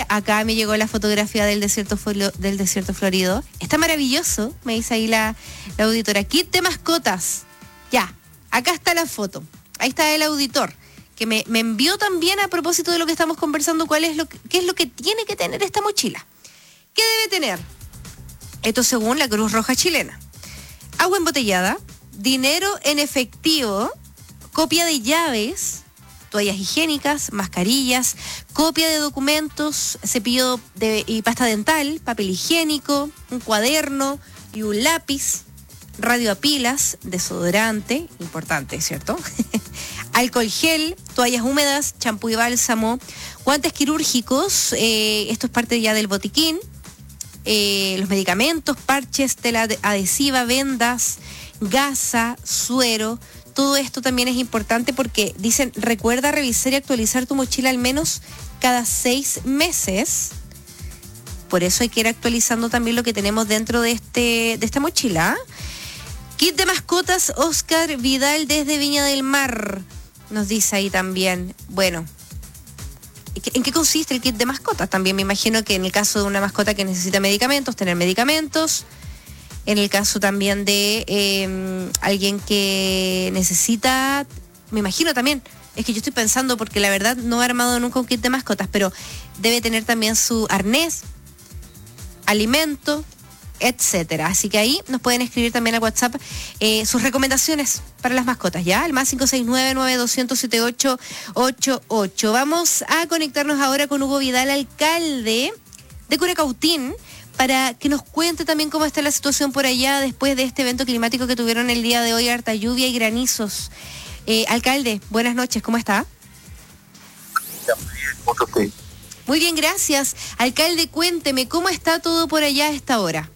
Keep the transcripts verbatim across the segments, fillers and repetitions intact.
acá me llegó la fotografía del desierto flo- del desierto florido. Está maravilloso, me dice ahí la, la auditora. Kit de mascotas. Ya, acá está la foto. Ahí está el auditor, que me, me envió también a propósito de lo que estamos conversando, cuál es lo que, qué es lo que tiene que tener esta mochila. ¿Qué debe tener? Esto según la Cruz Roja Chilena. Agua embotellada, dinero en efectivo, copia de llaves, toallas higiénicas, mascarillas, copia de documentos, cepillo de, y pasta dental, papel higiénico, un cuaderno y un lápiz, radio a pilas, desodorante, importante, ¿cierto? Alcohol gel, toallas húmedas, champú y bálsamo, guantes quirúrgicos, eh, esto es parte ya del botiquín, eh, los medicamentos, parches, tela adhesiva, vendas, gasa, suero. Todo esto también es importante porque dicen, recuerda revisar y actualizar tu mochila al menos cada seis meses. Por eso hay que ir actualizando también lo que tenemos dentro de este de esta mochila. Kit de mascotas Oscar Vidal desde Viña del Mar, nos dice ahí también. Bueno, ¿en qué consiste el kit de mascotas? También me imagino que en el caso de una mascota que necesita medicamentos, tener medicamentos. En el caso también de eh, alguien que necesita, me imagino también, es que yo estoy pensando porque la verdad no he armado nunca un kit de mascotas, pero debe tener también su arnés, alimento, etcétera. Así que ahí nos pueden escribir también a WhatsApp eh, sus recomendaciones para las mascotas, ¿ya? El más cinco seis nueve, nueve dos cero cero, siete ocho ocho ocho. Vamos a conectarnos ahora con Hugo Vidal, alcalde de Curacautín, para que nos cuente también cómo está la situación por allá después de este evento climático que tuvieron el día de hoy, harta lluvia y granizos. Eh, alcalde, buenas noches, ¿cómo está? Muy bien, ¿cómo está usted? Muy bien, gracias. Alcalde, cuénteme, ¿cómo está todo por allá a esta hora?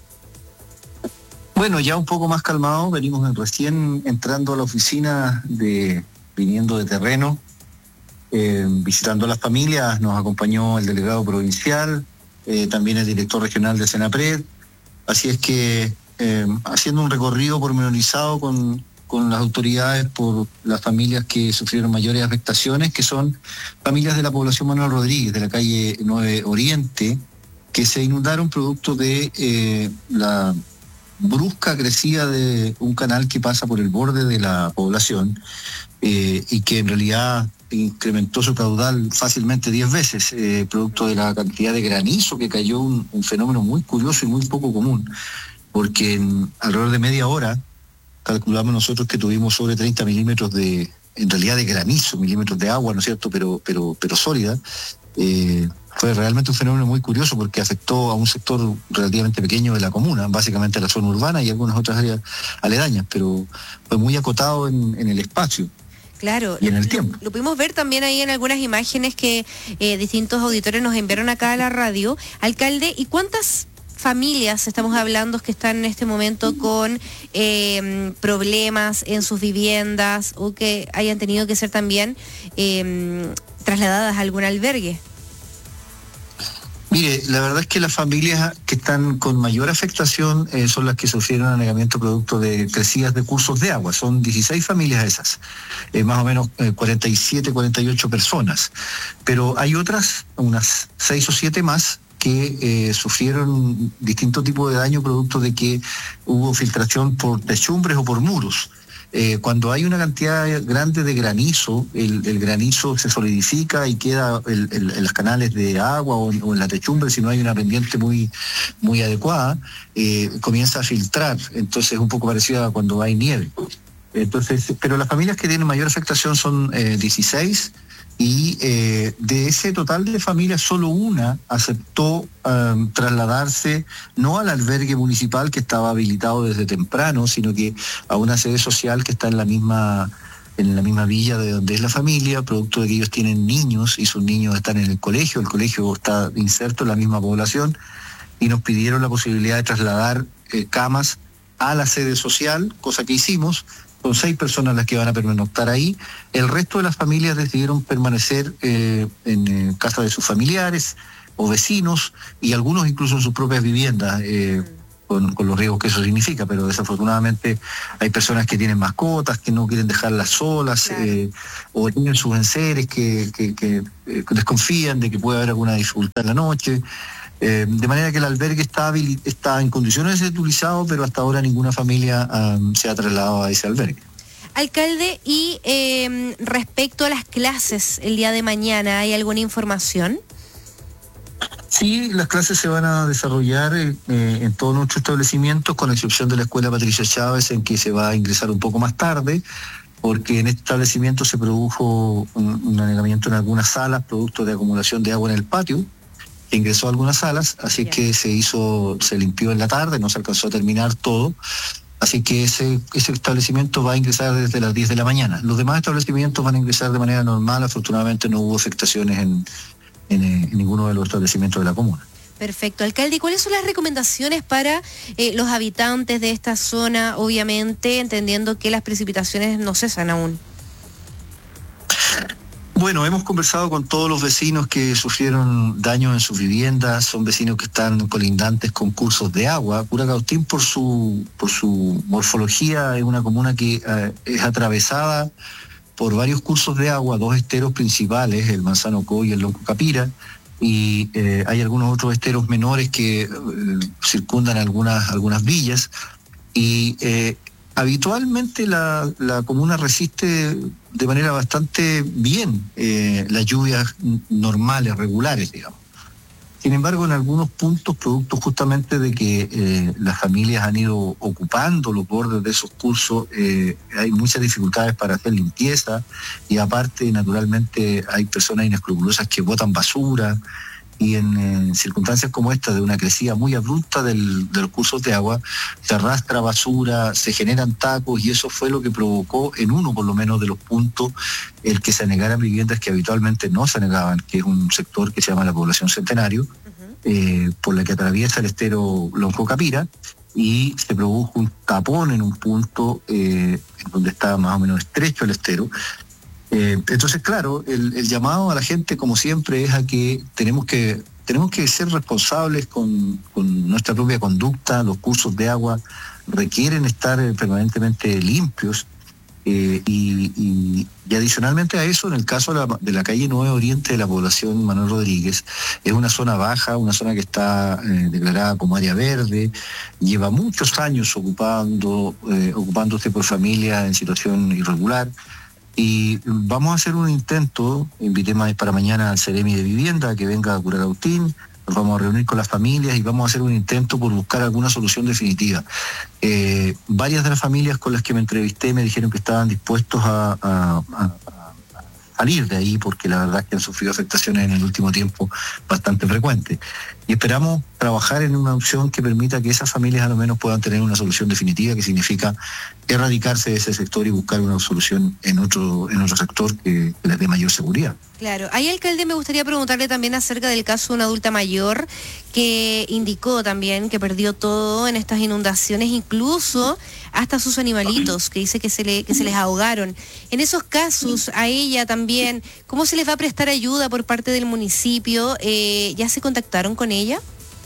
Bueno, ya un poco más calmado, venimos recién entrando a la oficina, de viniendo de terreno, eh, visitando a las familias, nos acompañó el delegado provincial, Eh, también el director regional de Senapred, así es que eh, haciendo un recorrido pormenorizado con, con las autoridades por las familias que sufrieron mayores afectaciones, que son familias de la población Manuel Rodríguez, de la calle nueve Oriente, que se inundaron producto de eh, la brusca crecida de un canal que pasa por el borde de la población eh, y que en realidad incrementó su caudal fácilmente diez veces, eh, producto de la cantidad de granizo que cayó, un, un fenómeno muy curioso y muy poco común, porque en alrededor de media hora calculamos nosotros que tuvimos sobre treinta milímetros de, en realidad de granizo, milímetros de agua, ¿no es cierto?, pero, pero, pero sólida. Eh, fue realmente un fenómeno muy curioso porque afectó a un sector relativamente pequeño de la comuna, básicamente a la zona urbana y algunas otras áreas aledañas, pero fue muy acotado en, en el espacio. Claro, y en el lo, tiempo. Lo pudimos ver también ahí en algunas imágenes que eh, distintos auditores nos enviaron acá a la radio. Alcalde, ¿y cuántas familias estamos hablando que están en este momento con eh, problemas en sus viviendas o que hayan tenido que ser también eh, trasladadas a algún albergue? Mire, la verdad es que las familias que están con mayor afectación eh, son las que sufrieron anegamiento producto de crecidas de cursos de agua. Son dieciséis familias esas, eh, más o menos eh, cuarenta y siete, cuarenta y ocho personas. Pero hay otras, unas seis o siete más, que eh, sufrieron distinto tipo de daño producto de que hubo filtración por techumbres o por muros. Eh, cuando hay una cantidad grande de granizo, el, el granizo se solidifica y queda el, el, en los canales de agua o en, o en la techumbre, si no hay una pendiente muy, muy adecuada, eh, comienza a filtrar. Entonces es un poco parecido a cuando hay nieve. Entonces, pero las familias que tienen mayor afectación son eh, dieciséis, y eh, de ese total de familias solo una aceptó um, trasladarse no al albergue municipal que estaba habilitado desde temprano, sino que a una sede social que está en la misma en la misma villa de donde es la familia, producto de que ellos tienen niños y sus niños están en el colegio, el colegio está inserto en la misma población, y nos pidieron la posibilidad de trasladar eh, camas a la sede social, cosa que hicimos. Son seis personas las que van a pernoctar ahí. El resto de las familias decidieron permanecer eh, en eh, casa de sus familiares o vecinos, y algunos incluso en sus propias viviendas, eh, con, con los riesgos que eso significa, pero desafortunadamente hay personas que tienen mascotas, que no quieren dejarlas solas, claro. eh, o tienen sus enseres que, que, que eh, desconfían de que puede haber alguna dificultad en la noche. Eh, de manera que el albergue está, habili- está en condiciones de ser utilizado, pero hasta ahora ninguna familia um, se ha trasladado a ese albergue. Alcalde, y eh, respecto a las clases el día de mañana, ¿hay alguna información? Sí, las clases se van a desarrollar eh, en todos nuestros establecimientos, con excepción de la Escuela Patricia Chávez, en que se va a ingresar un poco más tarde, porque en este establecimiento se produjo un, un anegamiento en algunas salas, producto de acumulación de agua en el patio, que ingresó a algunas salas, así yeah. que se hizo, se limpió en la tarde, no se alcanzó a terminar todo. Así que ese, ese establecimiento va a ingresar desde las diez de la mañana. Los demás establecimientos van a ingresar de manera normal. Afortunadamente no hubo afectaciones en, en, en ninguno de los establecimientos de la comuna. Perfecto. Alcalde, ¿y cuáles son las recomendaciones para eh, los habitantes de esta zona, obviamente, entendiendo que las precipitaciones no cesan aún? Bueno, hemos conversado con todos los vecinos que sufrieron daños en sus viviendas. Son vecinos que están colindantes con cursos de agua. Curacautín, por su por su morfología, es una comuna que eh, es atravesada por varios cursos de agua, dos esteros principales, el Manzano Co y el Lonco Capira, y eh, hay algunos otros esteros menores que eh, circundan algunas algunas villas, y eh, habitualmente la, la comuna resiste de manera bastante bien eh, las lluvias normales, regulares, digamos. Sin embargo, en algunos puntos, producto justamente de que eh, las familias han ido ocupando los bordes de esos cursos, eh, hay muchas dificultades para hacer limpieza, y aparte, naturalmente, hay personas inescrupulosas que botan basura, y en, en circunstancias como esta, de una crecida muy abrupta del, de los cursos de agua, se arrastra basura, se generan tacos, y eso fue lo que provocó, en uno por lo menos de los puntos, el que se anegaran viviendas que habitualmente no se anegaban, que es un sector que se llama la población Centenario, uh-huh. eh, por la que atraviesa el estero Lonco Capira, y se produjo un tapón en un punto eh, en donde estaba más o menos estrecho el estero. Eh, entonces, claro, el, el llamado a la gente, como siempre, es a que tenemos que tenemos que ser responsables con, con nuestra propia conducta. Los cursos de agua requieren estar eh, permanentemente limpios, eh, y, y, y adicionalmente a eso, en el caso de la, de la calle nueve Oriente de la población Manuel Rodríguez, es una zona baja, una zona que está eh, declarada como área verde, lleva muchos años ocupando eh, ocupándose por familias en situación irregular. Y vamos a hacer un intento, invité para mañana al Ceremi de Vivienda a que venga a Curacautín, nos vamos a reunir con las familias y vamos a hacer un intento por buscar alguna solución definitiva. Eh, varias de las familias con las que me entrevisté me dijeron que estaban dispuestos a, a, a, a salir de ahí, porque la verdad es que han sufrido afectaciones en el último tiempo bastante frecuentes. Y esperamos trabajar en una opción que permita que esas familias a lo menos puedan tener una solución definitiva, que significa erradicarse de ese sector y buscar una solución en otro en otro sector que les dé mayor seguridad. Claro. Ahí, alcalde, me gustaría preguntarle también acerca del caso de una adulta mayor que indicó también que perdió todo en estas inundaciones, incluso hasta sus animalitos, que dice que se le que se les ahogaron. En esos casos, a ella también, ¿cómo se les va a prestar ayuda por parte del municipio? Eh, ¿Ya se contactaron con ella?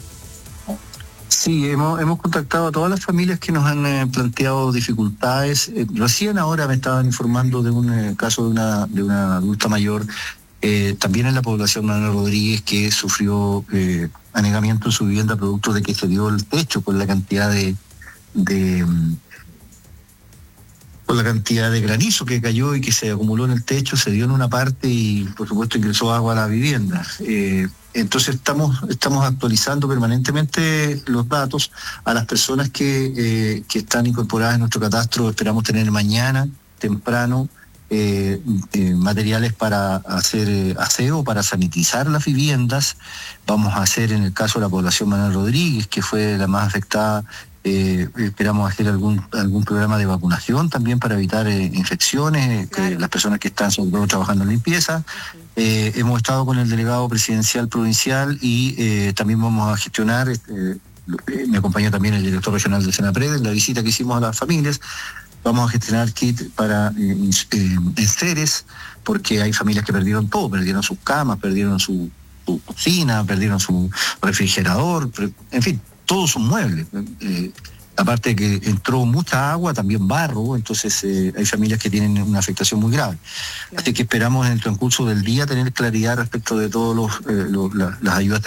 Sí, hemos, hemos contactado a todas las familias que nos han eh, planteado dificultades. Eh, recién ahora me estaban informando de un eh, caso de una, de una adulta mayor, eh, también en la población Manuel Rodríguez, que sufrió eh, anegamiento en su vivienda producto de que se dio el techo con la cantidad de, de con la cantidad de granizo que cayó y que se acumuló en el techo, se dio en una parte y por supuesto ingresó agua a la vivienda. Eh, Entonces estamos estamos actualizando permanentemente los datos a las personas que, eh, que están incorporadas en nuestro catastro. Esperamos tener mañana temprano eh, eh, materiales para hacer eh, aseo, para sanitizar las viviendas. Vamos a hacer, en el caso de la población Manuel Rodríguez, que fue la más afectada, eh, esperamos hacer algún algún programa de vacunación también para evitar eh, infecciones, claro. que las personas que están sobre todo trabajando en limpieza. Uh-huh. Eh, hemos estado con el delegado presidencial provincial y eh, también vamos a gestionar, eh, me acompañó también el director regional del Senapred en la visita que hicimos a las familias. Vamos a gestionar kits para eh, eh, enseres, porque hay familias que perdieron todo, perdieron sus camas, perdieron su, su cocina, perdieron su refrigerador, en fin. todos sus muebles. Eh, aparte de que entró mucha agua, también barro, entonces eh, hay familias que tienen una afectación muy grave. Claro. Así que esperamos en el transcurso del día tener claridad respecto de todos los, eh, los la, las ayudas